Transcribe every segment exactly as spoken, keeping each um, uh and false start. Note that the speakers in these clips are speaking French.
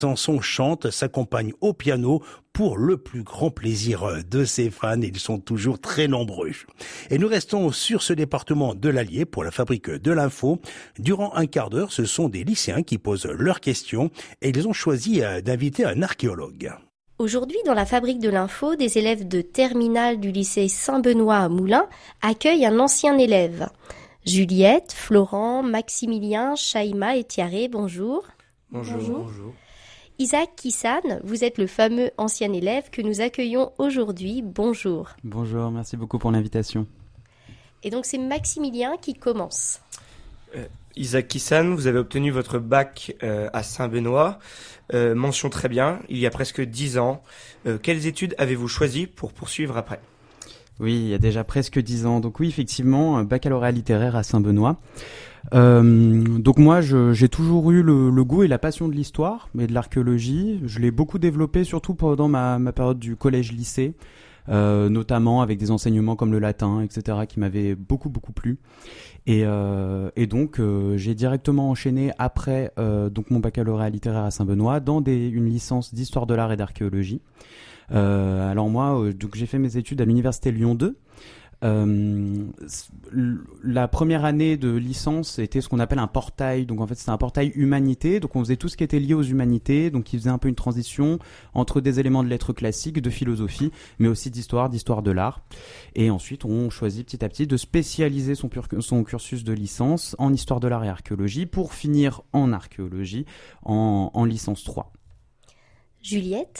chansons chantent, s'accompagnent au piano pour le plus grand plaisir de ses fans. Ils sont toujours très nombreux. Et nous restons sur ce département de l'Allier pour la fabrique de l'info. Durant un quart d'heure, ce sont des lycéens qui posent leurs questions et ils ont choisi d'inviter un archéologue. Aujourd'hui, dans la fabrique de l'info, des élèves de terminale du lycée Saint-Benoît à Moulins accueillent un ancien élève. Juliette, Florent, Maximilien, Shaima et Thierry, bonjour. Bonjour. Bonjour. Bonjour. Isaac Kissan, vous êtes le fameux ancien élève que nous accueillons aujourd'hui. Bonjour. Bonjour, merci beaucoup pour l'invitation. Et donc c'est Maximilien qui commence. Euh, Isaac Kissan, vous avez obtenu votre bac euh, à Saint-Benoît. Euh, mention très bien, il y a presque dix ans. Euh, quelles études avez-vous choisies pour poursuivre après ? Oui, il y a déjà presque dix ans. Donc oui, effectivement, baccalauréat littéraire à Saint-Benoît. Euh, donc moi, je, j'ai toujours eu le, le goût et la passion de l'histoire, mais de l'archéologie. Je l'ai beaucoup développé, surtout pendant ma, ma période du collège-lycée, euh, notamment avec des enseignements comme le latin, et cetera, qui m'avaient beaucoup, beaucoup plu. Et, euh, et donc, euh, j'ai directement enchaîné après euh, donc mon baccalauréat littéraire à Saint-Benoît dans des, une licence d'histoire de l'art et d'archéologie. Euh, alors moi, euh, donc j'ai fait mes études à l'université Lyon deux. Euh, la première année de licence était ce qu'on appelle un portail. Donc en fait c'était un portail humanité. Donc on faisait tout ce qui était lié aux humanités. Donc il faisait un peu une transition entre des éléments de lettres classiques, de philosophie, mais aussi d'histoire, d'histoire de l'art. Et ensuite on choisit petit à petit de spécialiser son, pur, son cursus de licence en histoire de l'art et archéologie pour finir en archéologie en, en licence trois. Juliette ?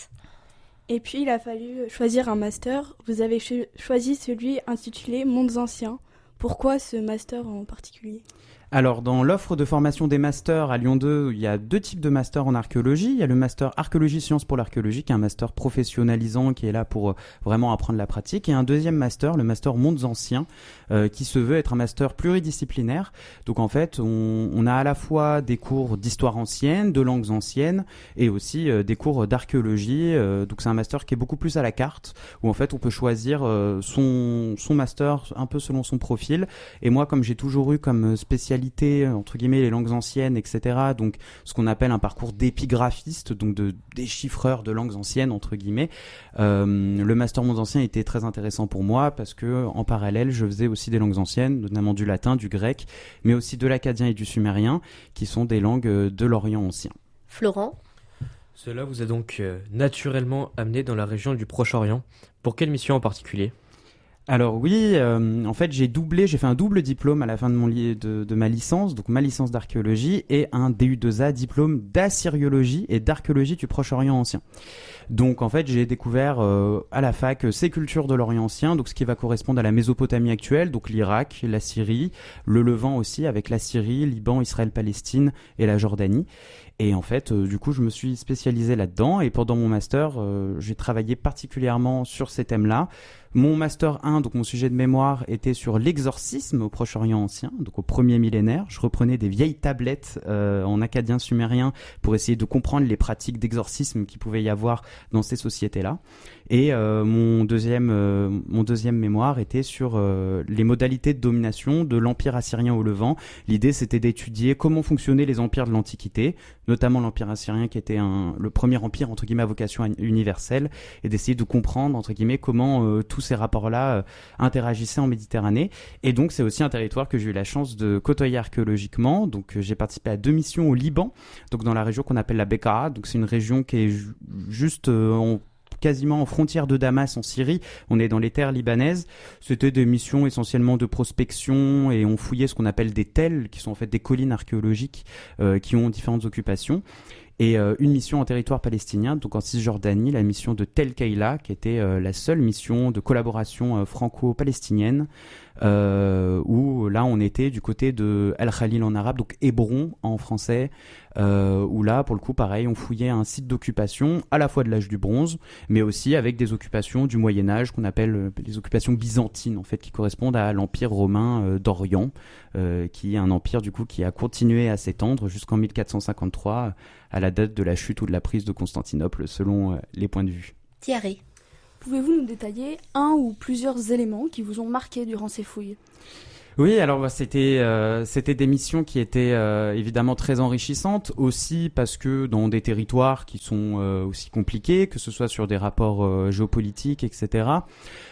Et puis, il a fallu choisir un master. Vous avez cho- choisi celui intitulé Mondes anciens. Pourquoi ce master en particulier ? Alors, dans l'offre de formation des masters à Lyon deux, il y a deux types de masters en archéologie. Il y a le master archéologie sciences pour l'archéologie, qui est un master professionnalisant, qui est là pour vraiment apprendre la pratique. Et un deuxième master, le master Mondes anciens, euh, qui se veut être un master pluridisciplinaire. Donc, en fait, on, on a à la fois des cours d'histoire ancienne, de langues anciennes, et aussi euh, des cours d'archéologie. Euh, donc, c'est un master qui est beaucoup plus à la carte, où en fait, on peut choisir euh, son, son master un peu selon son profil. Et moi, comme j'ai toujours eu comme spécialité entre guillemets les langues anciennes, et cetera. Donc ce qu'on appelle un parcours d'épigraphiste, donc de déchiffreur de langues anciennes entre guillemets. Euh, le master mondes anciens était très intéressant pour moi parce que en parallèle je faisais aussi des langues anciennes, notamment du latin, du grec, mais aussi de l'akkadien et du sumérien, qui sont des langues de l'Orient ancien. Florent ? Cela vous a donc euh, naturellement amené dans la région du Proche-Orient. Pour quelle mission en particulier ? Alors oui, euh, en fait j'ai doublé, j'ai fait un double diplôme à la fin de, mon li- de, de ma licence, donc ma licence d'archéologie et un D U deux A, diplôme d'assyriologie et d'archéologie du Proche-Orient ancien. Donc en fait j'ai découvert euh, à la fac ces cultures de l'Orient ancien, donc ce qui va correspondre à la Mésopotamie actuelle, donc l'Irak, la Syrie, le Levant aussi avec la Syrie, Liban, Israël, Palestine et la Jordanie. Et en fait, euh, du coup, je me suis spécialisé là-dedans. Et pendant mon master, euh, j'ai travaillé particulièrement sur ces thèmes-là. Mon master un, donc mon sujet de mémoire, était sur l'exorcisme au Proche-Orient ancien, donc au premier millénaire. Je reprenais des vieilles tablettes euh, en akkadien sumérien pour essayer de comprendre les pratiques d'exorcisme qu'il pouvait y avoir dans ces sociétés-là. Et euh, mon deuxième, euh, mon deuxième mémoire était sur euh, les modalités de domination de l'Empire assyrien au Levant. L'idée, c'était d'étudier comment fonctionnaient les empires de l'Antiquité, notamment l'Empire assyrien qui était un, le premier empire entre guillemets à vocation universelle, et d'essayer de comprendre entre guillemets comment euh, tous ces rapports-là euh, interagissaient en Méditerranée. Et donc, c'est aussi un territoire que j'ai eu la chance de côtoyer archéologiquement. Donc, euh, j'ai participé à deux missions au Liban, donc dans la région qu'on appelle la Bekaa. Donc, c'est une région qui est ju- juste euh, en quasiment en frontière de Damas en Syrie, on est dans les terres libanaises. C'était des missions essentiellement de prospection et on fouillait ce qu'on appelle des tels, qui sont en fait des collines archéologiques euh, qui ont différentes occupations. Et euh, une mission en territoire palestinien, donc en Cisjordanie, la mission de Tel Keila, qui était euh, la seule mission de collaboration euh, franco-palestinienne, euh, où là on était du côté de Al-Khalil en arabe, donc Hébron en français, euh, où là pour le coup pareil, on fouillait un site d'occupation à la fois de l'âge du bronze, mais aussi avec des occupations du Moyen-Âge qu'on appelle euh, les occupations byzantines, en fait, qui correspondent à l'Empire romain euh, d'Orient, euh, qui est un empire du coup qui a continué à s'étendre jusqu'en mille quatre cent cinquante-trois, à la date de la chute ou de la prise de Constantinople, selon euh, les points de vue. Thierry. Pouvez-vous nous détailler un ou plusieurs éléments qui vous ont marqué durant ces fouilles ? Oui, alors bah, c'était euh, c'était des missions qui étaient euh, évidemment très enrichissantes, aussi parce que dans des territoires qui sont euh, aussi compliqués, que ce soit sur des rapports euh, géopolitiques, et cetera.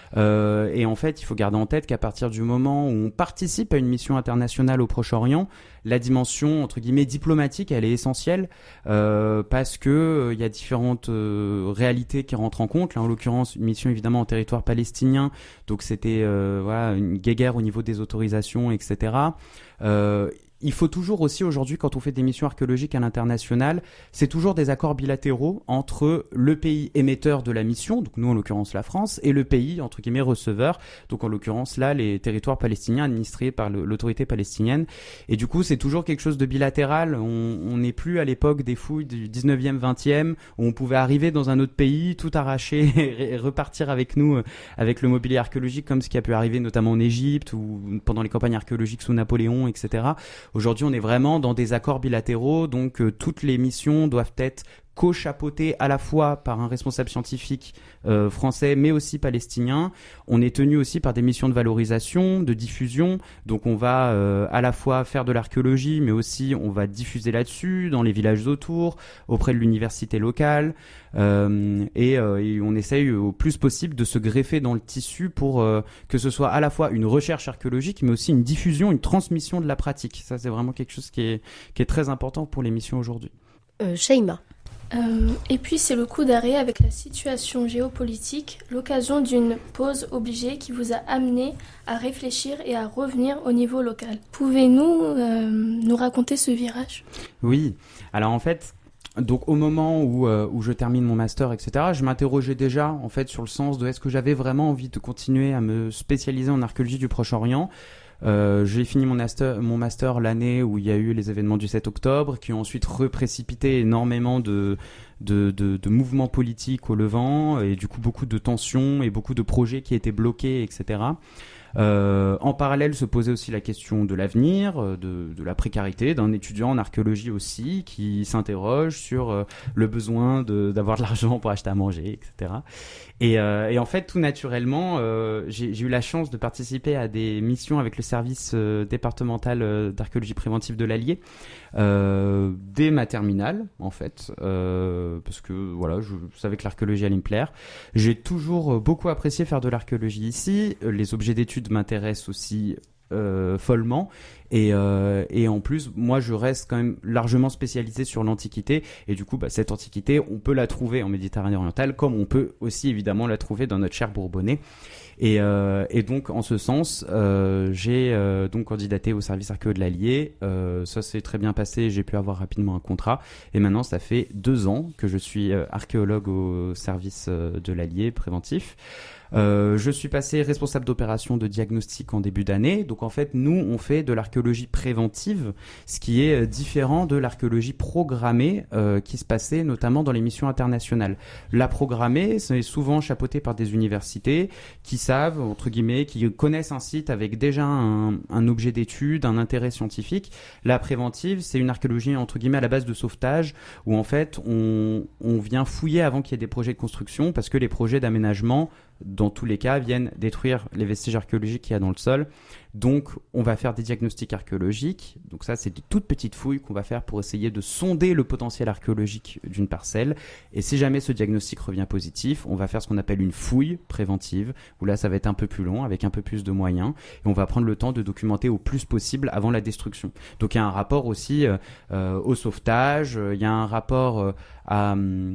Euh, et en fait, il faut garder en tête qu'à partir du moment où on participe à une mission internationale au Proche-Orient, la dimension entre guillemets diplomatique, elle est essentielle euh, parce que euh, il y a différentes euh, réalités qui rentrent en compte. Là, en l'occurrence, une mission évidemment en territoire palestinien, donc c'était euh, voilà une guéguerre au niveau des autorisations, et cetera. Euh, Il faut toujours aussi aujourd'hui, quand on fait des missions archéologiques à l'international, c'est toujours des accords bilatéraux entre le pays émetteur de la mission, donc nous en l'occurrence la France, et le pays entre guillemets receveur, donc en l'occurrence là les territoires palestiniens administrés par le, l'autorité palestinienne. Et du coup c'est toujours quelque chose de bilatéral. On n'est plus à l'époque des fouilles du dix-neuvième, vingtième où on pouvait arriver dans un autre pays, tout arracher et repartir avec nous avec le mobilier archéologique, comme ce qui a pu arriver notamment en Égypte ou pendant les campagnes archéologiques sous Napoléon, et cetera. Aujourd'hui, on est vraiment dans des accords bilatéraux, donc euh, toutes les missions doivent être co-chapeautées à la fois par un responsable scientifique euh, français, mais aussi palestinien. On est tenu aussi par des missions de valorisation, de diffusion, donc on va euh, à la fois faire de l'archéologie, mais aussi on va diffuser là-dessus, dans les villages autour, auprès de l'université locale, euh, et, euh, et on essaye au plus possible de se greffer dans le tissu pour euh, que ce soit à la fois une recherche archéologique, mais aussi une diffusion, une transmission de la pratique. Ça, c'est vraiment quelque chose qui est, qui est très important pour les missions aujourd'hui. Euh, Shaima. Euh, et puis c'est le coup d'arrêt avec la situation géopolitique, l'occasion d'une pause obligée qui vous a amené à réfléchir et à revenir au niveau local. Pouvez-vous euh, nous raconter ce virage ? Oui, alors en fait, donc au moment où, euh, où je termine mon master, et cetera, je m'interrogeais déjà en fait sur le sens de est-ce que j'avais vraiment envie de continuer à me spécialiser en archéologie du Proche-Orient. Euh, j'ai fini mon master, mon master l'année où il y a eu les événements du sept octobre qui ont ensuite reprécipité énormément de, de, de, de mouvements politiques au Levant et du coup beaucoup de tensions et beaucoup de projets qui étaient bloqués, et cetera. Euh, en parallèle se posait aussi la question de l'avenir, de, de la précarité d'un étudiant en archéologie aussi qui s'interroge sur euh, le besoin de, d'avoir de l'argent pour acheter à manger, et cetera. Et, euh, et en fait, tout naturellement, euh, j'ai, j'ai eu la chance de participer à des missions avec le service euh, départemental euh, d'archéologie préventive de l'Allier euh, dès ma terminale, en fait, euh, parce que voilà, je savais que l'archéologie allait me plaire. J'ai toujours beaucoup apprécié faire de l'archéologie ici. Les objets d'études m'intéressent aussi euh, follement. Et, euh, et en plus, moi, je reste quand même largement spécialisé sur l'Antiquité. Et du coup, bah, cette Antiquité, on peut la trouver en Méditerranée orientale, comme on peut aussi évidemment la trouver dans notre cher Bourbonnais. Et, euh, et donc, en ce sens, euh, j'ai euh, donc candidaté au service archéo de l'Allier. Euh, ça s'est très bien passé. J'ai pu avoir rapidement un contrat. Et maintenant, ça fait deux ans que je suis euh, archéologue au service euh, de l'Allier préventif. Euh, je suis passé responsable d'opération de diagnostic en début d'année. Donc en fait, nous, on fait de l'archéologie préventive, ce qui est différent de l'archéologie programmée euh, qui se passait notamment dans les missions internationales. La programmée, c'est souvent chapeauté par des universités qui savent, entre guillemets, qui connaissent un site avec déjà un, un objet d'étude, un intérêt scientifique. La préventive, c'est une archéologie, entre guillemets, à la base de sauvetage, où en fait, on, on vient fouiller avant qu'il y ait des projets de construction, parce que les projets d'aménagement, dans tous les cas, viennent détruire les vestiges archéologiques qu'il y a dans le sol. Donc, on va faire des diagnostics archéologiques. Donc ça, c'est des toutes petites fouilles qu'on va faire pour essayer de sonder le potentiel archéologique d'une parcelle. Et si jamais ce diagnostic revient positif, on va faire ce qu'on appelle une fouille préventive, où là, ça va être un peu plus long, avec un peu plus de moyens. Et on va prendre le temps de documenter au plus possible avant la destruction. Donc, il y a un rapport aussi euh, au sauvetage. Il y a un rapport euh, à...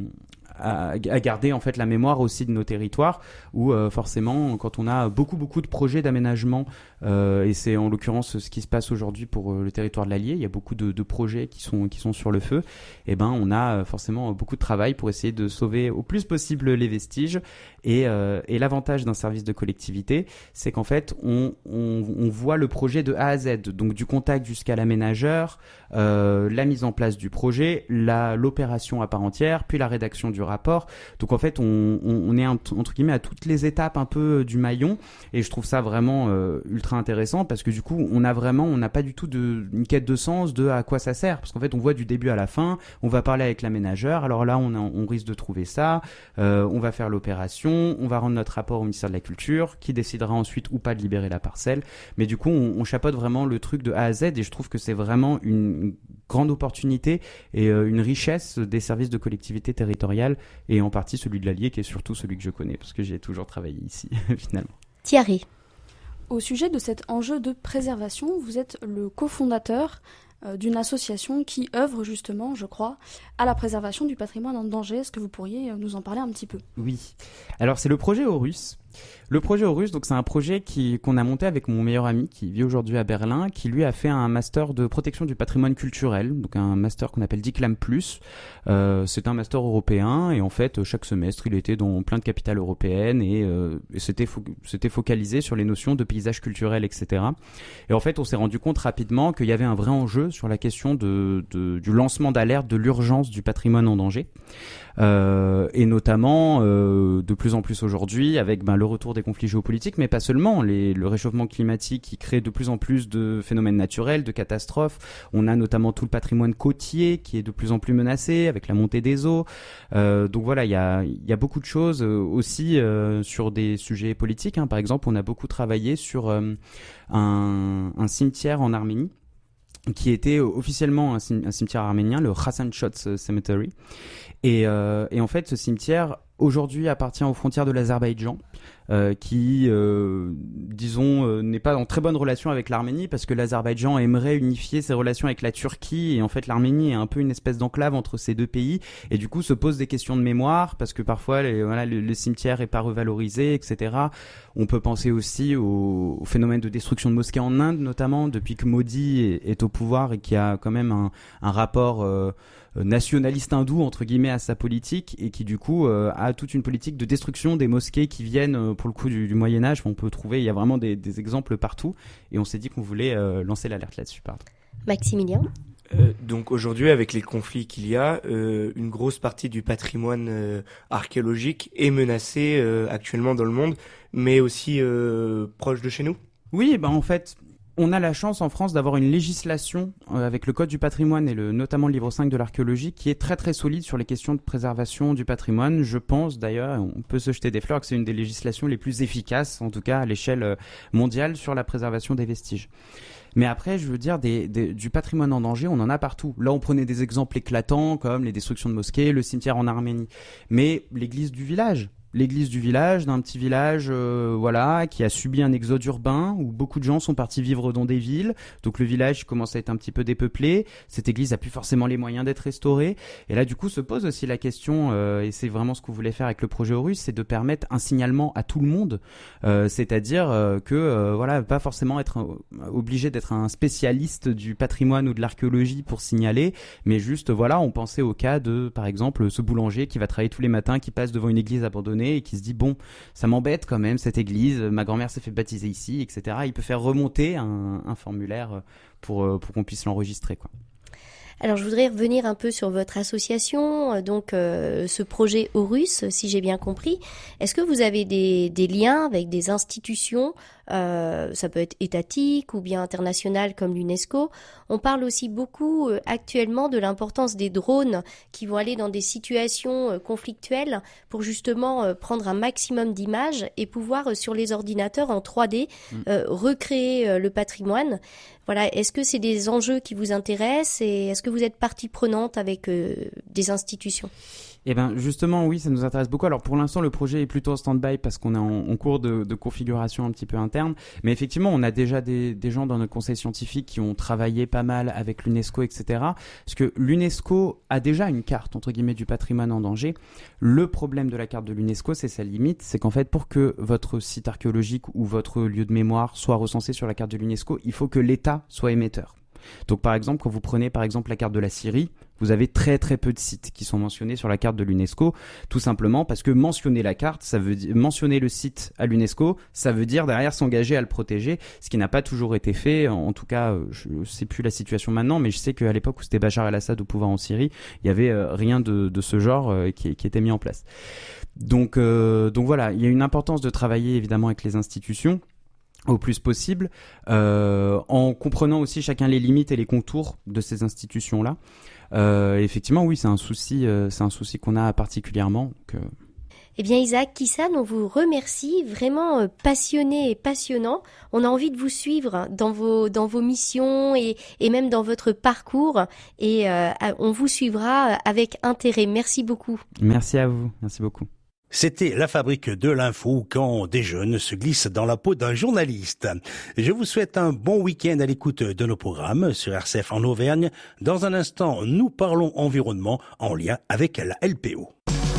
À, à garder en fait la mémoire aussi de nos territoires où euh, forcément quand on a beaucoup beaucoup de projets d'aménagement euh, et c'est en l'occurrence ce qui se passe aujourd'hui pour euh, le territoire de l'Allier, il y a beaucoup de, de projets qui sont qui sont sur le feu, et ben on a euh, forcément beaucoup de travail pour essayer de sauver au plus possible les vestiges et, euh, et l'avantage d'un service de collectivité, c'est qu'en fait on, on, on voit le projet de A à Z, donc du contact jusqu'à l'aménageur, euh, la mise en place du projet, la, l'opération à part entière, puis la rédaction du rapport. Donc en fait, on, on, on est un, entre guillemets à toutes les étapes un peu du maillon, et je trouve ça vraiment euh, ultra intéressant parce que du coup, on a vraiment, on n'a pas du tout de, une quête de sens de à quoi ça sert, parce qu'en fait, on voit du début à la fin, on va parler avec l'aménageur, alors là, on, a, on risque de trouver ça, euh, on va faire l'opération, on va rendre notre rapport au ministère de la Culture, qui décidera ensuite ou pas de libérer la parcelle, mais du coup, on, on chapeaute vraiment le truc de A à Z, et je trouve que c'est vraiment une grande opportunité et euh, une richesse des services de collectivité territoriale, et en partie celui de l'Allier qui est surtout celui que je connais parce que j'ai toujours travaillé ici finalement. Thierry. Au sujet de cet enjeu de préservation, vous êtes le cofondateur euh, d'une association qui œuvre justement, je crois, à la préservation du patrimoine en danger. Est-ce que vous pourriez nous en parler un petit peu ? Oui. Alors c'est le projet Horus. Le projet Horus, donc c'est un projet qui, qu'on a monté avec mon meilleur ami qui vit aujourd'hui à Berlin, qui lui a fait un master de protection du patrimoine culturel, donc un master qu'on appelle DICLAM plus. Euh, c'est un master européen et en fait chaque semestre il était dans plein de capitales européennes et, euh, et c'était, fo- c'était focalisé sur les notions de paysage culturel, et cetera. Et en fait on s'est rendu compte rapidement qu'il y avait un vrai enjeu sur la question de, de, du lancement d'alerte de l'urgence du patrimoine en danger. Euh, et notamment euh, de plus en plus aujourd'hui avec ben, le retour des conflits géopolitiques, mais pas seulement, les, le réchauffement climatique qui crée de plus en plus de phénomènes naturels, de catastrophes. On a notamment tout le patrimoine côtier qui est de plus en plus menacé avec la montée des eaux. Euh, donc voilà, il y a, y a beaucoup de choses euh, aussi euh, sur des sujets politiques. Hein. Par exemple, on a beaucoup travaillé sur euh, un, un cimetière en Arménie qui était officiellement un, cim- un cimetière arménien, le Hassan Shots Cemetery. Et, euh, et en fait, ce cimetière, aujourd'hui, appartient aux frontières de l'Azerbaïdjan, euh, qui, euh, disons, euh, n'est pas en très bonne relation avec l'Arménie, parce que l'Azerbaïdjan aimerait unifier ses relations avec la Turquie, et en fait, l'Arménie est un peu une espèce d'enclave entre ces deux pays, et du coup, se posent des questions de mémoire, parce que parfois, les, voilà, le, le cimetière est pas revalorisé, et cetera. On peut penser aussi au, au phénomène de destruction de mosquées en Inde, notamment, depuis que Modi est, est au pouvoir, et qui a quand même un, un rapport... Euh, nationaliste hindou entre guillemets à sa politique, et qui du coup euh, a toute une politique de destruction des mosquées qui viennent euh, pour le coup du, du Moyen-Âge. On peut trouver, il y a vraiment des, des exemples partout, et on s'est dit qu'on voulait euh, lancer l'alerte là-dessus. Pardon. Maximilien. Euh, donc aujourd'hui, avec les conflits qu'il y a, euh, une grosse partie du patrimoine euh, archéologique est menacée euh, actuellement dans le monde, mais aussi euh, proche de chez nous. Oui, ben en fait, on a la chance en France d'avoir une législation euh, avec le Code du patrimoine et le, notamment le livre cinq de l'archéologie qui est très très solide sur les questions de préservation du patrimoine. Je pense d'ailleurs, on peut se jeter des fleurs, que c'est une des législations les plus efficaces, en tout cas à l'échelle mondiale, sur la préservation des vestiges. Mais après, je veux dire, des, des, du patrimoine en danger, on en a partout. Là, on prenait des exemples éclatants comme les destructions de mosquées, le cimetière en Arménie. Mais l'église du village, l'église du village, d'un petit village, euh, voilà, qui a subi un exode urbain où beaucoup de gens sont partis vivre dans des villes. Donc le village commence à être un petit peu dépeuplé. Cette église a plus forcément les moyens d'être restaurée. Et là, du coup, se pose aussi la question, euh, et c'est vraiment ce qu'on voulait faire avec le projet Horus, c'est de permettre un signalement à tout le monde, euh, c'est-à-dire euh, que, euh, voilà, pas forcément être euh, obligé d'être un spécialiste du patrimoine ou de l'archéologie pour signaler, mais juste, voilà, on pensait au cas de, par exemple, ce boulanger qui va travailler tous les matins, qui passe devant une église abandonnée et qui se dit bon, ça m'embête quand même cette église, ma grand-mère s'est fait baptiser ici, et cetera. Il peut faire remonter un, un formulaire pour, pour qu'on puisse l'enregistrer, quoi. Alors je voudrais revenir un peu sur votre association, donc euh, ce projet Horus, si j'ai bien compris. Est-ce que vous avez des, des liens avec des institutions, euh, ça peut être étatique ou bien international comme l'UNESCO? On parle aussi beaucoup euh, actuellement de l'importance des drones qui vont aller dans des situations euh, conflictuelles pour justement euh, prendre un maximum d'images et pouvoir euh, sur les ordinateurs en trois D euh, recréer euh, le patrimoine. Voilà, est-ce que c'est des enjeux qui vous intéressent et est-ce que vous êtes partie prenante avec euh, des institutions ? Eh ben justement, oui, ça nous intéresse beaucoup. Alors pour l'instant, le projet est plutôt en stand-by parce qu'on est en, en cours de, de configuration un petit peu interne. Mais effectivement, on a déjà des, des gens dans notre conseil scientifique qui ont travaillé pas mal avec l'UNESCO, et cetera. Parce que l'UNESCO a déjà une carte, entre guillemets, du patrimoine en danger. Le problème de la carte de l'UNESCO, c'est sa limite. C'est qu'en fait, pour que votre site archéologique ou votre lieu de mémoire soit recensé sur la carte de l'UNESCO, il faut que l'État soit émetteur. Donc par exemple, quand vous prenez par exemple la carte de la Syrie, vous avez très très peu de sites qui sont mentionnés sur la carte de l'UNESCO, tout simplement parce que mentionner la carte, ça veut dire mentionner le site à l'UNESCO, ça veut dire derrière s'engager à le protéger, ce qui n'a pas toujours été fait. En tout cas, je ne sais plus la situation maintenant, mais je sais qu'à l'époque où c'était Bachar el-Assad au pouvoir en Syrie, il y avait euh, rien de, de ce genre euh, qui, qui était mis en place. Donc, euh, donc voilà, il y a une importance de travailler évidemment avec les institutions au plus possible, euh, en comprenant aussi chacun les limites et les contours de ces institutions-là. Euh, effectivement, oui, c'est un souci, euh, c'est un souci qu'on a particulièrement. Donc, euh... Eh bien, Isaac Kissan, on vous remercie, vraiment euh, passionné et passionnant. On a envie de vous suivre dans vos dans vos missions et et même dans votre parcours, et euh, on vous suivra avec intérêt. Merci beaucoup. Merci à vous, merci beaucoup. C'était la fabrique de l'info quand des jeunes se glissent dans la peau d'un journaliste. Je vous souhaite un bon week-end à l'écoute de nos programmes sur R C F en Auvergne. Dans un instant, nous parlons environnement en lien avec la L P O.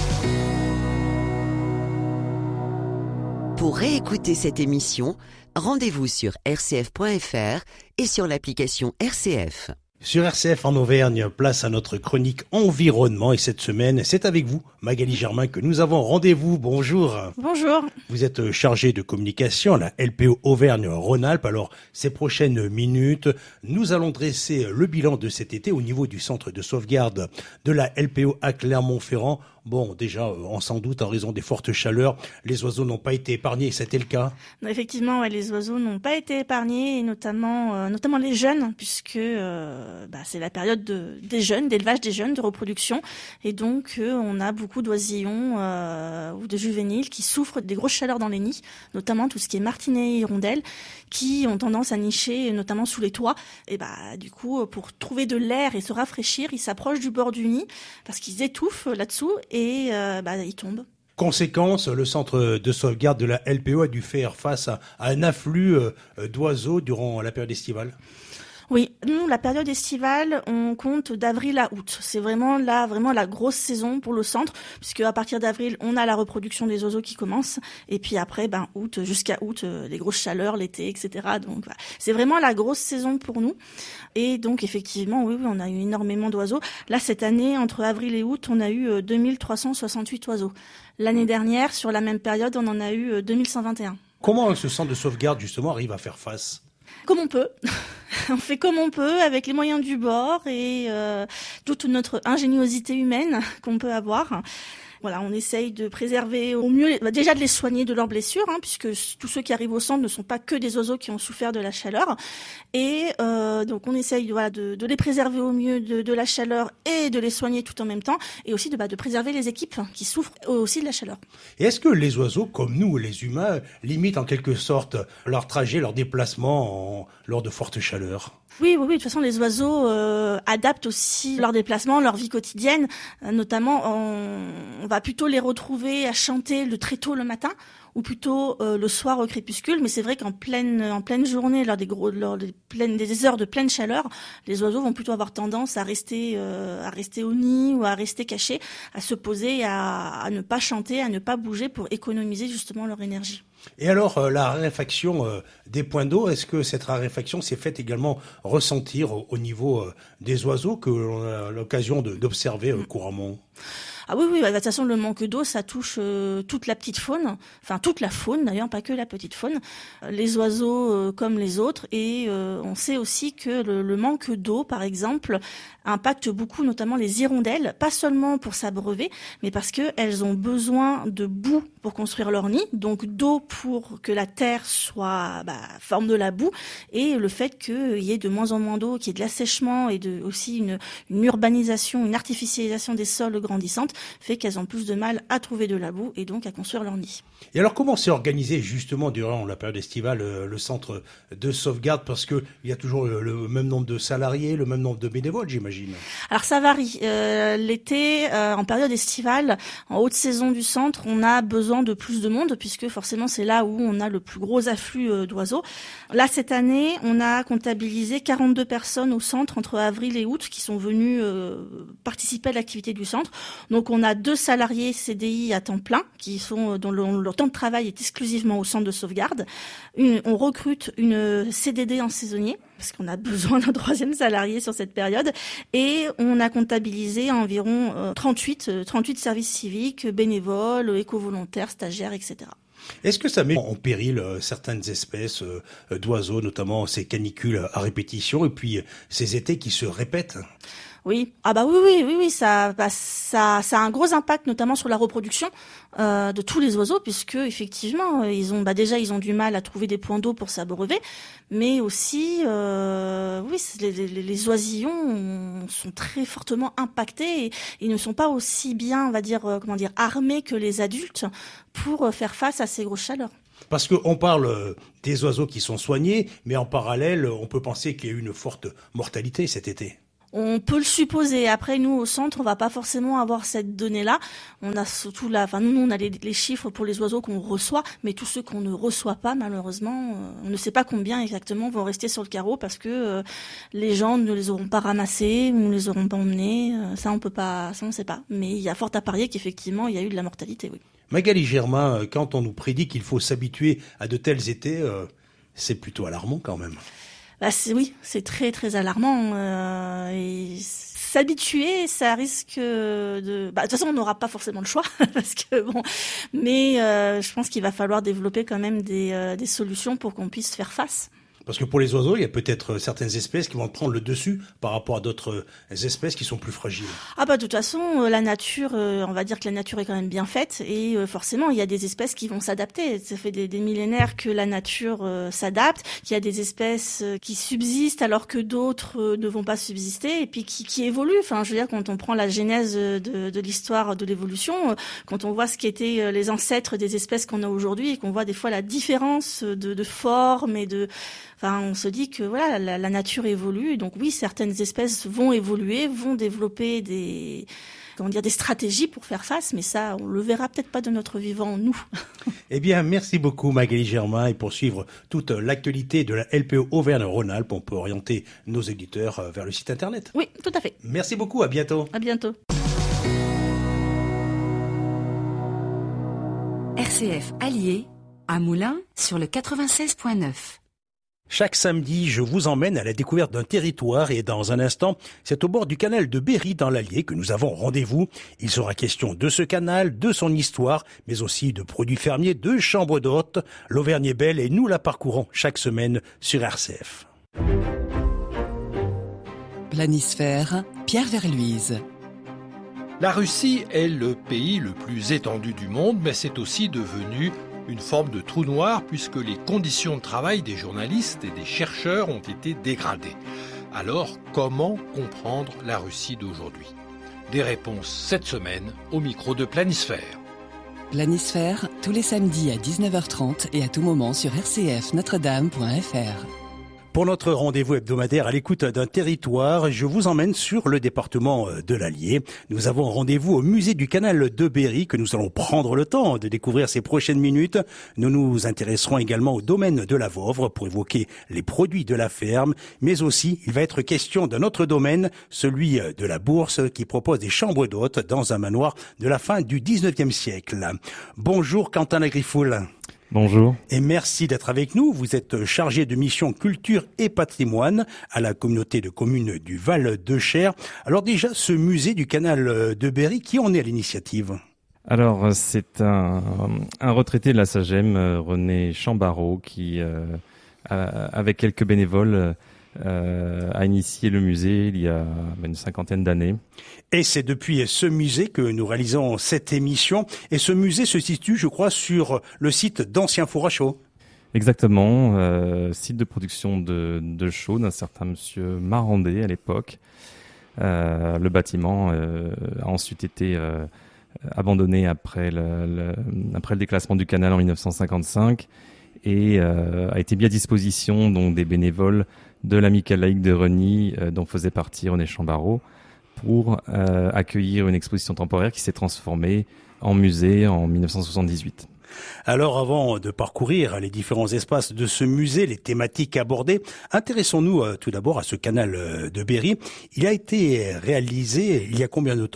Pour réécouter cette émission, rendez-vous sur r c f point f r et sur l'application R C F. Sur R C F en Auvergne, place à notre chronique environnement, et cette semaine, c'est avec vous, Magali Germain, que nous avons rendez-vous. Bonjour. Bonjour. Vous êtes chargée de communication à la L P O Auvergne-Rhône-Alpes. Alors, ces prochaines minutes, nous allons dresser le bilan de cet été au niveau du centre de sauvegarde de la L P O à Clermont-Ferrand. Bon, déjà, on s'en doute, en raison des fortes chaleurs, les oiseaux n'ont pas été épargnés, c'était le cas? Effectivement, ouais, les oiseaux n'ont pas été épargnés, et notamment, euh, notamment les jeunes, puisque euh, bah, c'est la période de, des jeunes, d'élevage des jeunes, de reproduction, et donc euh, on a beaucoup d'oisillons euh, ou de juvéniles qui souffrent des grosses chaleurs dans les nids, notamment tout ce qui est martinets et hirondelles, qui ont tendance à nicher, notamment sous les toits. Et bah, du coup, pour trouver de l'air et se rafraîchir, ils s'approchent du bord du nid, parce qu'ils étouffent là-dessous, et euh, bah, ils tombent. Conséquence, le centre de sauvegarde de la L P O a dû faire face à, à un afflux euh, d'oiseaux durant la période estivale. Oui, nous, la période estivale, on compte d'avril à août. C'est vraiment là, vraiment la grosse saison pour le centre, puisque à partir d'avril, on a la reproduction des oiseaux qui commence, et puis après, ben août jusqu'à août, euh, les grosses chaleurs, l'été, et cetera. Donc, voilà. C'est vraiment la grosse saison pour nous. Et donc, effectivement, oui, oui, on a eu énormément d'oiseaux. Là, cette année, entre avril et août, on a eu euh, deux mille trois cent soixante-huit oiseaux. L'année dernière, sur la même période, on en a eu euh, deux mille cent vingt et un. Comment ce centre de sauvegarde, justement, arrive à faire face ? Comme on peut. On fait comme on peut, avec les moyens du bord et euh, toute notre ingéniosité humaine qu'on peut avoir. Voilà, on essaye de préserver au mieux, déjà de les soigner de leurs blessures, hein, puisque tous ceux qui arrivent au centre ne sont pas que des oiseaux qui ont souffert de la chaleur. Et euh, donc on essaye voilà, de, de les préserver au mieux de, de la chaleur et de les soigner tout en même temps, et aussi de, bah, de préserver les équipes qui souffrent aussi de la chaleur. Et est-ce que les oiseaux, comme nous, les humains, limitent en quelque sorte leur trajet, leur déplacement en, lors de fortes chaleurs ? Oui, oui, oui. De toute façon, les oiseaux euh, adaptent aussi leur déplacement, leur vie quotidienne. Euh, notamment, on, on va plutôt les retrouver à chanter le très tôt le matin, ou plutôt euh, le soir au crépuscule. Mais c'est vrai qu'en pleine en pleine journée, lors des gros, lors des pleines des heures de pleine chaleur, les oiseaux vont plutôt avoir tendance à rester euh, à rester au nid ou à rester cachés, à se poser, à, à ne pas chanter, à ne pas bouger pour économiser justement leur énergie. Et alors, euh, la raréfaction euh, des points d'eau, est-ce que cette raréfaction s'est faite également ressentir au, au niveau euh, des oiseaux que l'on a l'occasion de, d'observer euh, couramment ? Ah oui, oui, bah, de toute façon, le manque d'eau, ça touche euh, toute la petite faune, enfin toute la faune d'ailleurs, pas que la petite faune, euh, les oiseaux euh, comme les autres, et euh, on sait aussi que le, le manque d'eau, par exemple, impacte beaucoup notamment les hirondelles, pas seulement pour s'abreuver, mais parce qu'elles ont besoin de boue pour construire leur nid, donc d'eau pour que la terre soit bah, forme de la boue, et le fait qu'il y ait de moins en moins d'eau, qu'il y ait de l'assèchement et de, aussi une, une urbanisation, une artificialisation des sols grandissante, fait qu'elles ont plus de mal à trouver de la boue et donc à construire leur nid. Et alors comment s'est organisé justement durant la période estivale le, le centre de sauvegarde, parce que il y a toujours le, le même nombre de salariés, le même nombre de bénévoles, j'imagine. Alors ça varie. Euh, l'été, euh, en période estivale, en haute saison du centre, on a besoin de plus de monde puisque forcément c'est là où on a le plus gros afflux euh, d'oiseaux. Là cette année, on a comptabilisé quarante-deux personnes au centre entre avril et août qui sont venues euh, participer à l'activité du centre. Donc Donc on a deux salariés C D I à temps plein qui sont dont le, leur temps de travail est exclusivement au centre de sauvegarde. Une, on recrute une C D D en saisonnier parce qu'on a besoin d'un troisième salarié sur cette période et on a comptabilisé environ euh, trente-huit, euh, trente-huit services civiques, bénévoles, éco-volontaires, stagiaires, et cetera. Est-ce que ça met en péril euh, certaines espèces euh, d'oiseaux, notamment ces canicules à répétition et puis euh, ces étés qui se répètent ? Oui, ah bah oui, oui, oui, oui, ça, bah, ça, ça a un gros impact, notamment sur la reproduction euh, de tous les oiseaux, puisque effectivement, ils ont, bah déjà, ils ont du mal à trouver des points d'eau pour s'abreuver, mais aussi, euh, oui, les, les, les oisillons sont très fortement impactés et ils ne sont pas aussi bien, on va dire, euh, comment dire, armés que les adultes pour faire face à ces grosses chaleurs. Parce qu'on parle des oiseaux qui sont soignés, mais en parallèle, on peut penser qu'il y a eu une forte mortalité cet été. On peut le supposer. Après, nous, au centre, on va pas forcément avoir cette donnée-là. On a surtout la, enfin, nous, on a les, les chiffres pour les oiseaux qu'on reçoit, mais tous ceux qu'on ne reçoit pas, malheureusement, euh, on ne sait pas combien exactement vont rester sur le carreau parce que euh, les gens ne les auront pas ramassés, ou ne les auront pas emmenés. Euh, ça, on peut pas, ça, on sait pas. Mais il y a fort à parier qu'effectivement, il y a eu de la mortalité, oui. Magali Germain, quand on nous prédit qu'il faut s'habituer à de tels étés, euh, c'est plutôt alarmant quand même. Bah c'est, oui, c'est très très alarmant. Euh, et s'habituer, ça risque de... Bah, de toute façon, on n'aura pas forcément le choix, parce que bon... Mais euh, je pense qu'il va falloir développer quand même des, euh, des solutions pour qu'on puisse faire face. Parce que pour les oiseaux, il y a peut-être certaines espèces qui vont prendre le dessus par rapport à d'autres espèces qui sont plus fragiles. Ah bah de toute façon, la nature, on va dire que la nature est quand même bien faite et forcément, il y a des espèces qui vont s'adapter. Ça fait des, des millénaires que la nature euh, s'adapte, qu'il y a des espèces qui subsistent alors que d'autres ne vont pas subsister et puis qui, qui évoluent. Enfin, je veux dire, quand on prend la genèse de, de l'histoire de l'évolution, quand on voit ce qu'étaient les ancêtres des espèces qu'on a aujourd'hui et qu'on voit des fois la différence de, de forme et de... Enfin, on se dit que voilà, la, la nature évolue. Donc oui, certaines espèces vont évoluer, vont développer des, comment dire, des stratégies pour faire face, mais ça, on le verra peut-être pas de notre vivant, nous. Eh bien, merci beaucoup Magali Germain. Et pour suivre toute l'actualité de la L P O Auvergne-Rhône-Alpes, on peut orienter nos éditeurs vers le site internet. Oui, tout à fait. Merci beaucoup, à bientôt. À bientôt. R C F Allier, à Moulins, sur le quatre-vingt-seize point neuf. Chaque samedi, je vous emmène à la découverte d'un territoire et dans un instant, c'est au bord du canal de Berry dans l'Allier que nous avons rendez-vous. Il sera question de ce canal, de son histoire, mais aussi de produits fermiers, de chambres d'hôtes. L'Auvergne est belle et nous la parcourons chaque semaine sur R C F. Planisphère, Pierre Verluise. La Russie est le pays le plus étendu du monde, mais c'est aussi devenu une forme de trou noir puisque les conditions de travail des journalistes et des chercheurs ont été dégradées. Alors, comment comprendre la Russie d'aujourd'hui ? Des réponses cette semaine au micro de Planisphère. Planisphère, tous les samedis à dix-neuf heures trente et à tout moment sur r c f notre dame point f r. Pour notre rendez-vous hebdomadaire à l'écoute d'un territoire, je vous emmène sur le département de l'Allier. Nous avons rendez-vous au musée du canal de Berry que nous allons prendre le temps de découvrir ces prochaines minutes. Nous nous intéresserons également au domaine de la Vauvre pour évoquer les produits de la ferme, mais aussi il va être question d'un autre domaine, celui de la Bourse qui propose des chambres d'hôtes dans un manoir de la fin du dix-neuvième siècle. Bonjour Quentin Lagrifoul. Bonjour. Et merci d'être avec nous. Vous êtes chargé de mission culture et patrimoine à la communauté de communes du Val de Cher. Alors déjà, ce musée du canal de Berry, qui en est à l'initiative ? Alors, c'est un, un retraité de la S A G E M, René Chambarreau, qui, euh, a, avec quelques bénévoles, euh, a initié le musée il y a une cinquantaine d'années. Et c'est depuis ce musée que nous réalisons cette émission. Et ce musée se situe, je crois, sur le site d'Ancien Four à Chaux. Exactement, euh, site de production de, de chaux d'un certain monsieur Marandé à l'époque. Euh, le bâtiment euh, a ensuite été euh, abandonné après le, le, après le déclassement du canal en dix-neuf cent cinquante-cinq et euh, a été mis à disposition donc, des bénévoles de l'Amicale laïque de Reny, euh, dont faisait partie René Chambarreau, pour euh, accueillir une exposition temporaire qui s'est transformée en musée en dix-neuf cent soixante-dix-huit. Alors avant de parcourir les différents espaces de ce musée, les thématiques abordées, intéressons-nous euh, tout d'abord à ce canal de Berry. Il a été réalisé il y a combien de temps ?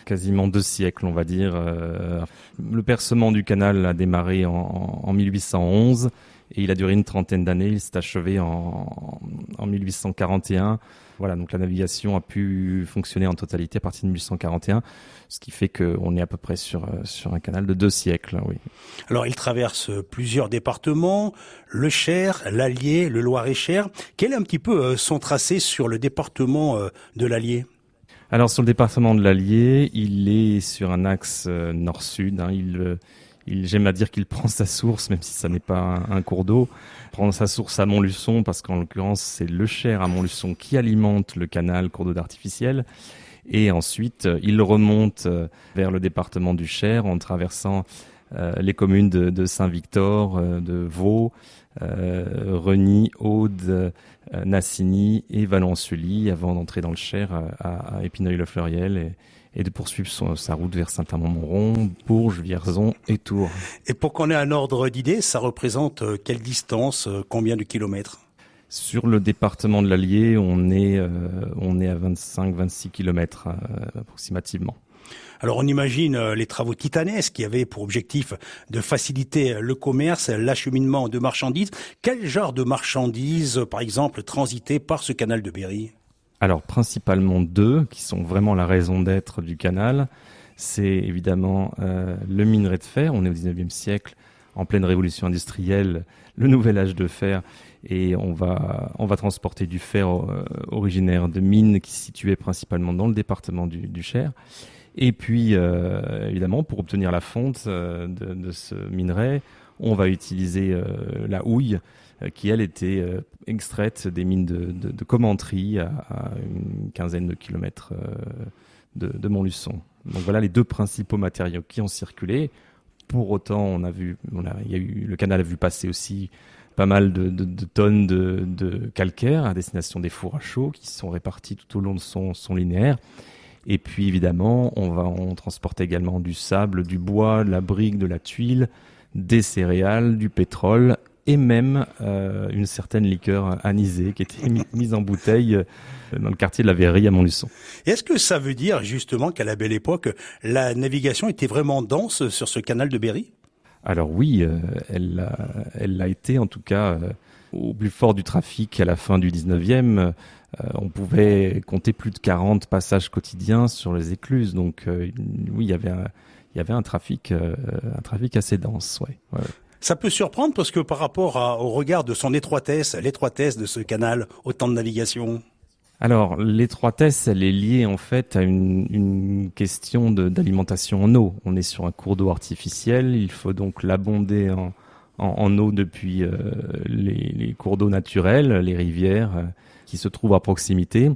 quasiment deux siècles, on va dire. Euh, le percement du canal a démarré en, en mille huit cent onze et il a duré une trentaine d'années. Il s'est achevé en, en mille huit cent quarante et un. Voilà, donc la navigation a pu fonctionner en totalité à partir de mille huit cent quarante et un, ce qui fait qu'on est à peu près sur, sur un canal de deux siècles, oui. Alors, il traverse plusieurs départements, le Cher, l'Allier, le Loir-et-Cher. Quel est un petit peu son tracé sur le département de l'Allier ? Alors, sur le département de l'Allier, il est sur un axe nord-sud, hein, il... Il, j'aime à dire qu'il prend sa source, même si ça n'est pas un, un cours d'eau, prend sa source à Montluçon, parce qu'en l'occurrence, c'est le Cher à Montluçon qui alimente le canal, cours d'eau artificiel. Et ensuite, il remonte vers le département du Cher en traversant euh, les communes de, de Saint-Victor, euh, de Vaud, euh, Reny, Aude, euh, Nassigny et Valence-Sully, avant d'entrer dans le Cher à, à Épineuil-le-Fleuriel et et de poursuivre son, sa route vers Saint-Amand-Montrond, Bourges, Vierzon et Tours. Et pour qu'on ait un ordre d'idée, ça représente quelle distance, combien de kilomètres ? Sur le département de l'Allier, on est, euh, on est à vingt-cinq à vingt-six kilomètres euh, approximativement. Alors on imagine les travaux titanesques qui avaient pour objectif de faciliter le commerce, l'acheminement de marchandises. Quel genre de marchandises, par exemple, transitaient par ce canal de Berry ? Alors, principalement deux, qui sont vraiment la raison d'être du canal. C'est évidemment euh, le minerai de fer. On est au dix-neuvième siècle, en pleine révolution industrielle, le nouvel âge de fer. Et on va, on va transporter du fer euh, originaire de mines qui se situaient principalement dans le département du, du Cher. Et puis, euh, évidemment, pour obtenir la fonte euh, de, de ce minerai, on va utiliser euh, la houille, qui, elle, était euh, extraite des mines de, de, de Commentry à, à une quinzaine de kilomètres euh, de, de Montluçon. Donc voilà les deux principaux matériaux qui ont circulé. Pour autant, on a vu, on a, il y a eu, le canal a vu passer aussi pas mal de, de, de tonnes de, de calcaire à destination des fours à chaux qui sont répartis tout au long de son, son linéaire. Et puis évidemment, on va on transporter également du sable, du bois, de la brique, de la tuile, des céréales, du pétrole et même euh, une certaine liqueur anisée qui était mi- mise en bouteille euh, dans le quartier de la Verrerie à Montluçon. Et est-ce que ça veut dire justement qu'à la belle époque, la navigation était vraiment dense sur ce canal de Berry ? Alors oui, euh, elle l'a elle l'a été en tout cas euh, au plus fort du trafic à la fin du dix-neuvième. Euh, on pouvait compter plus de quarante passages quotidiens sur les écluses. Donc euh, oui, il y avait un, il y avait un trafic, euh, un trafic assez dense, ouais. ouais. Ça peut surprendre parce que par rapport à, au regard de son étroitesse, l'étroitesse de ce canal, au temps de navigation. Alors, l'étroitesse, elle est liée en fait à une, une question de, d'alimentation en eau. On est sur un cours d'eau artificiel, il faut donc l'abonder en, en, en eau depuis euh, les, les cours d'eau naturels, les rivières euh, qui se trouvent à proximité.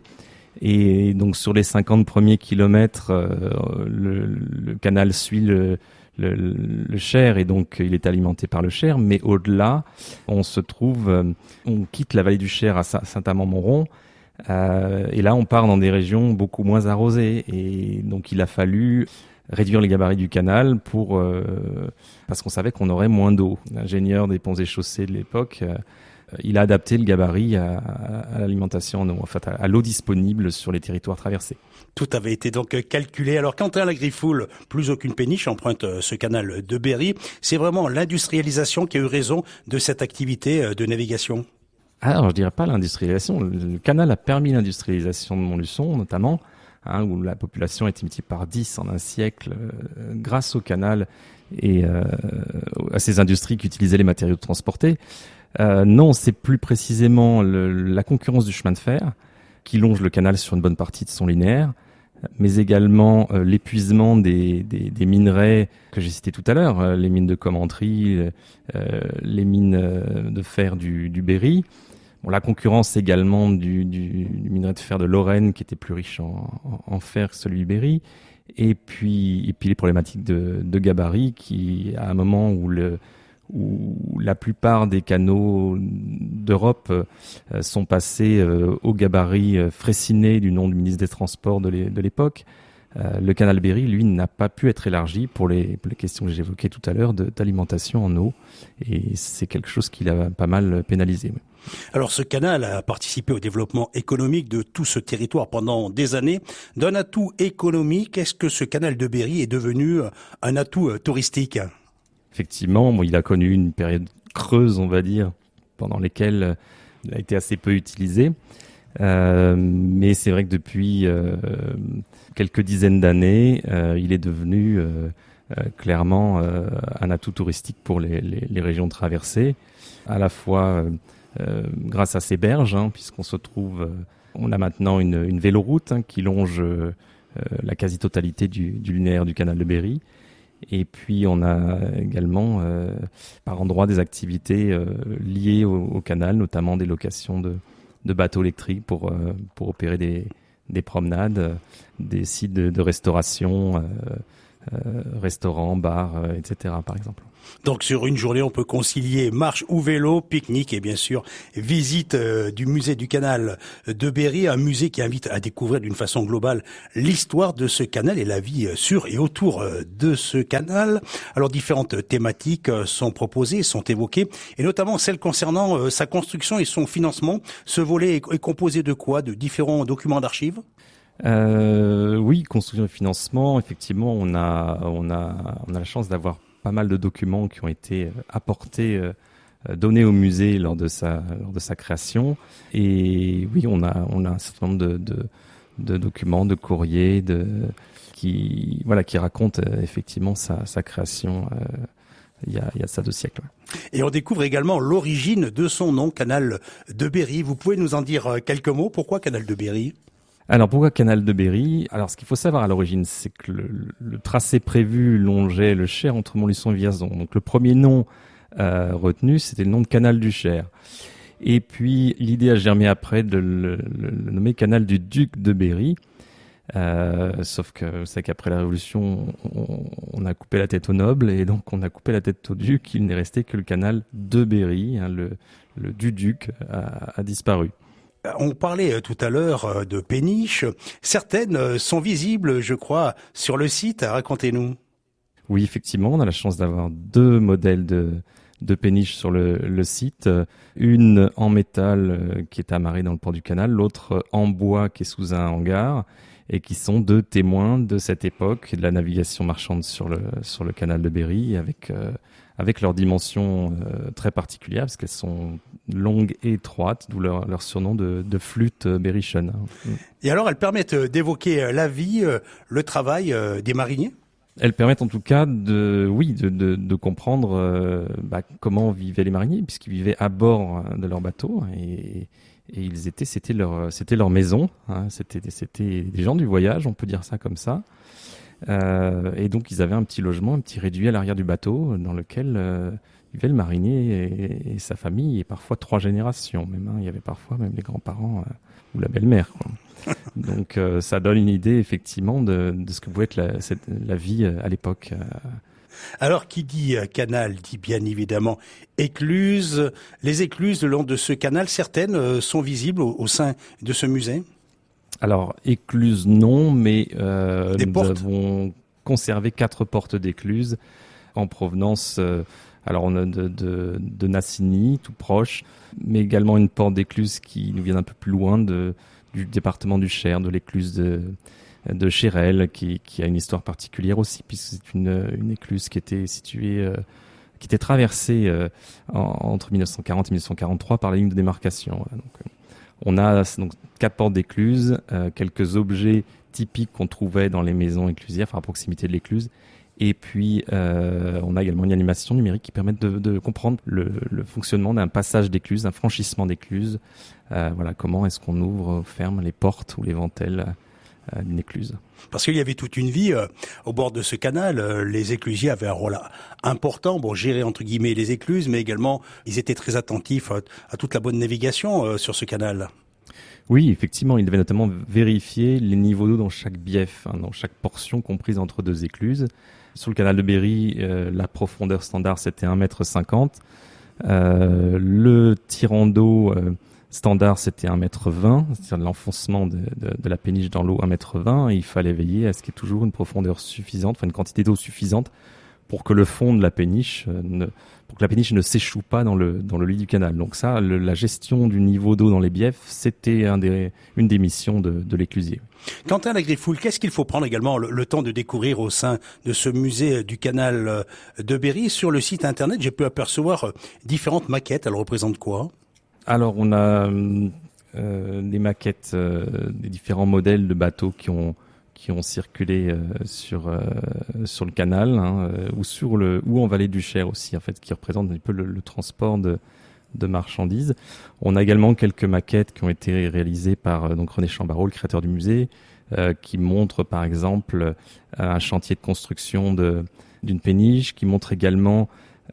Et donc sur les cinquante premiers kilomètres, euh, le, le canal suit le Le, le Cher et donc il est alimenté par le Cher, mais au-delà, on se trouve, euh, on quitte la vallée du Cher à Saint-Amand-Montrond euh, et là on part dans des régions beaucoup moins arrosées et donc il a fallu réduire les gabarits du canal pour euh, parce qu'on savait qu'on aurait moins d'eau. L'ingénieur des ponts et chaussées de l'époque, euh, il a adapté le gabarit à, à, à l'alimentation en eau, en fait à, à l'eau disponible sur les territoires traversés. Tout avait été donc calculé. Alors, Quentin Lagriffoul, plus aucune péniche, emprunte ce canal de Berry. C'est vraiment l'industrialisation qui a eu raison de cette activité de navigation. Alors, je dirais pas l'industrialisation. Le canal a permis l'industrialisation de Montluçon, notamment, hein, où la population a été multipliée par dix en un siècle, euh, grâce au canal et euh, à ces industries qui utilisaient les matériaux transportés. Euh, non, c'est plus précisément le, la concurrence du chemin de fer qui longe le canal sur une bonne partie de son linéaire, mais également euh, l'épuisement des, des, des minerais que j'ai cités tout à l'heure, euh, les mines de Commentry, euh, les mines euh, de fer du, du Berry. Bon, la concurrence également du, du, du minerai de fer de Lorraine qui était plus riche en, en, en fer que celui du Berry. Et puis, et puis les problématiques de, de gabarit qui, à un moment où le où la plupart des canaux d'Europe euh, sont passés euh, au gabarit euh, Fraissinet du nom du ministre des Transports de l'époque. Euh, le canal Berry, lui, n'a pas pu être élargi pour les, pour les questions que j'évoquais tout à l'heure de, d'alimentation en eau. Et c'est quelque chose qui l'a pas mal pénalisé. Alors ce canal a participé au développement économique de tout ce territoire pendant des années. D'un atout économique, est-ce que ce canal de Berry est devenu un atout touristique ? Effectivement, bon, il a connu une période creuse, on va dire, pendant lesquelles il a été assez peu utilisé. Euh, mais c'est vrai que depuis euh, quelques dizaines d'années, euh, il est devenu euh, euh, clairement euh, un atout touristique pour les, les, les régions traversées, à la fois euh, grâce à ses berges, hein, puisqu'on se trouve, euh, on a maintenant une, une véloroute hein, qui longe euh, la quasi-totalité du, du linéaire du canal de Berry. Et puis on a également euh, par endroits des activités euh, liées au, au canal, notamment des locations de de bateaux électriques pour euh, pour opérer des des promenades, euh, des sites de, de restauration, euh, euh, restaurants, bars, euh, et cetera par exemple. Donc sur une journée, on peut concilier marche ou vélo, pique-nique et bien sûr visite euh, du musée du canal de Berry, un musée qui invite à découvrir d'une façon globale l'histoire de ce canal et la vie sur et autour de ce canal. Alors différentes thématiques sont proposées, sont évoquées et notamment celle concernant euh, sa construction et son financement. Ce volet est, est composé de quoi ? De différents documents d'archives ? Euh, oui, construction et financement. Effectivement, on a on a on a la chance d'avoir pas mal de documents qui ont été apportés, euh, donnés au musée lors de sa lors de sa création. Et oui, on a on a un certain nombre de de, de documents, de courriers, de qui voilà qui racontent euh, effectivement sa sa création. Euh, il y a il y a ça deux siècles. Ouais. Et on découvre également l'origine de son nom, canal de Berry. Vous pouvez nous en dire quelques mots ? Pourquoi canal de Berry ? Alors pourquoi canal de Berry ? Alors ce qu'il faut savoir à l'origine, c'est que le, le tracé prévu longeait le Cher entre Montluçon et Vierzon. Donc le premier nom euh, retenu, c'était le nom de canal du Cher. Et puis l'idée a germé après de le, le, le nommer canal du Duc de Berry. Euh, sauf que c'est qu'après la Révolution, on, on a coupé la tête aux nobles et donc on a coupé la tête au duc. Il n'est resté que le canal de Berry, hein, le, le du Duc a, a disparu. On parlait tout à l'heure de péniches. Certaines sont visibles, je crois, sur le site. Racontez-nous. Oui, effectivement, on a la chance d'avoir deux modèles de, de péniches sur le, le site. Une en métal qui est amarrée dans le port du canal, l'autre en bois qui est sous un hangar et qui sont deux témoins de cette époque de la navigation marchande sur le, sur le canal de Berry avec... Euh, avec leurs dimensions euh, très particulières, parce qu'elles sont longues et étroites, d'où leur, leur surnom de, de flûte berrichonne. Et alors, elles permettent d'évoquer la vie, le travail des mariniers ? Elles permettent en tout cas de, oui, de, de, de comprendre euh, bah, comment vivaient les mariniers, puisqu'ils vivaient à bord de leur bateau, et, et ils étaient, c'était leur, c'était leur maison, hein, c'était, c'était des gens du voyage, on peut dire ça comme ça. Euh, et donc ils avaient un petit logement, un petit réduit à l'arrière du bateau dans lequel euh, vivait le marinier et, et sa famille et parfois trois générations même. Hein. Il y avait parfois même les grands-parents euh, ou la belle-mère. Quoi. Donc euh, ça donne une idée effectivement de, de ce que pouvait être la, cette, la vie à l'époque. Alors qui dit canal dit bien évidemment écluses. Les écluses le long de ce canal, certaines sont visibles au, au sein de ce musée ? Alors, écluses non, mais euh, nous portes. avons conservé quatre portes d'écluses en provenance, euh, alors on a de, de, de Nassigny, tout proche, mais également une porte d'écluse qui nous vient un peu plus loin de, du département du Cher, de l'écluse de, de Chérel, qui, qui a une histoire particulière aussi, puisque c'est une, une écluse qui était située, euh, qui était traversée euh, en, entre mille neuf cent quarante et mille neuf cent quarante-trois par la ligne de démarcation. Voilà, donc, euh, on a donc quatre portes d'écluse, euh, quelques objets typiques qu'on trouvait dans les maisons éclusières, enfin à proximité de l'écluse. Et puis, euh, on a également une animation numérique qui permet de, de comprendre le, le fonctionnement d'un passage d'écluse, d'un franchissement d'écluse. Euh, voilà, comment est-ce qu'on ouvre, ferme les portes ou les ventelles euh, d'une écluse. Parce qu'il y avait toute une vie euh, au bord de ce canal. Euh, les éclusiers avaient un rôle important, bon, gérer entre guillemets les écluses, mais également ils étaient très attentifs à, à toute la bonne navigation euh, sur ce canal. Oui, effectivement, ils devaient notamment vérifier les niveaux d'eau dans chaque bief, hein, dans chaque portion comprise entre deux écluses. Sur le canal de Berry, euh, la profondeur standard c'était un mètre cinquante. Euh, le tirant d'eau euh, standard, c'était un mètre vingt, c'est-à-dire l'enfoncement de, de, de la péniche dans l'eau un mètre vingt, et il fallait veiller à ce qu'il y ait toujours une profondeur suffisante, enfin une quantité d'eau suffisante pour que le fond de la péniche ne, pour que la péniche ne s'échoue pas dans le, dans le lit du canal. Donc ça, le, la gestion du niveau d'eau dans les biefs, c'était un des, une des missions de, de l'éclusier. Quentin Lagrifoul, qu'est-ce qu'il faut prendre également le, le temps de découvrir au sein de ce musée du canal de Berry? Sur le site internet, j'ai pu apercevoir différentes maquettes. Elles représentent quoi? Alors, on a euh, des maquettes, euh, des différents modèles de bateaux qui ont qui ont circulé euh, sur euh, sur le canal, hein, euh, ou sur le ou en vallée du Cher aussi, en fait, qui représentent un peu le, le transport de de marchandises. On a également quelques maquettes qui ont été réalisées par euh, donc René Chambarreau, le créateur du musée, euh, qui montrent par exemple un chantier de construction de d'une péniche, qui montre également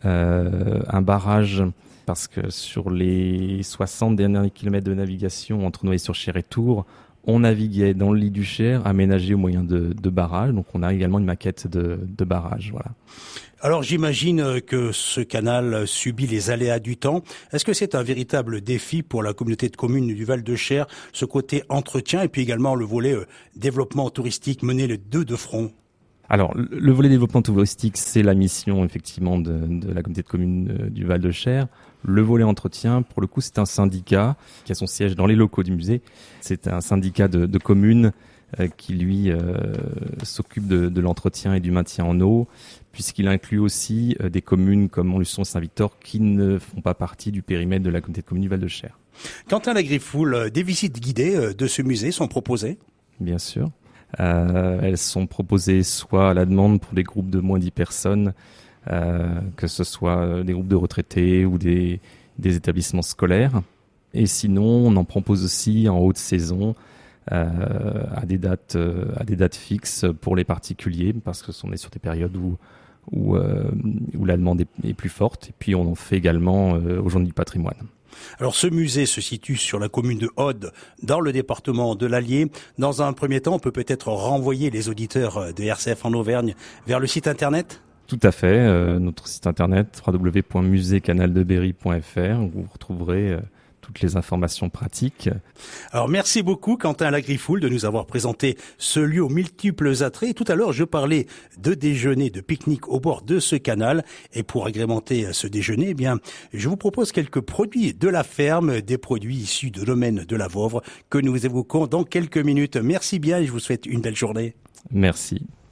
euh, un barrage, parce que sur les soixante derniers kilomètres de navigation entre Noyer-sur-Cher et Tours, on naviguait dans le lit du Cher, aménagé au moyen de, de barrages. Donc on a également une maquette de, de barrage. Voilà. Alors j'imagine que ce canal subit les aléas du temps. Est-ce que c'est un véritable défi pour la communauté de communes du Val-de-Cher, ce côté entretien et puis également le volet euh, développement touristique, mener les deux de front? Alors, le volet développement touristique, c'est la mission effectivement de, de la communauté de communes euh, du Val-de-Cher. Le volet entretien, pour le coup, c'est un syndicat qui a son siège dans les locaux du musée. C'est un syndicat de, de communes euh, qui, lui, euh, s'occupe de, de l'entretien et du maintien en eau, puisqu'il inclut aussi euh, des communes comme Montluçon et Saint-Victor qui ne font pas partie du périmètre de la communauté de communes du Val-de-Cher. Quentin Lagrifoul, des visites guidées de ce musée sont proposées? Bien sûr. Euh, elles sont proposées soit à la demande pour des groupes de moins de dix personnes, euh, que ce soit des groupes de retraités ou des, des établissements scolaires. Et sinon, on en propose aussi en haute saison euh, à des dates, euh, à des dates fixes pour les particuliers, parce que on est sur des périodes où où, euh, où la demande est, est plus forte. Et puis on en fait également euh, aux Journées du patrimoine. Alors ce musée se situe sur la commune de Aude, dans le département de l'Allier. Dans un premier temps, on peut peut-être renvoyer les auditeurs de R C F en Auvergne vers le site internet? Tout à fait, euh, notre site internet w w w point musée canal de berry point f r, où vous retrouverez euh, toutes les informations pratiques. Alors merci beaucoup Quentin Lagrifoul de nous avoir présenté ce lieu aux multiples attraits. Tout à l'heure je parlais de déjeuner, de pique-nique au bord de ce canal, et pour agrémenter ce déjeuner, eh bien je vous propose quelques produits de la ferme, des produits issus du domaine de la Vauvre que nous évoquons dans quelques minutes. Merci bien et je vous souhaite une belle journée. Merci.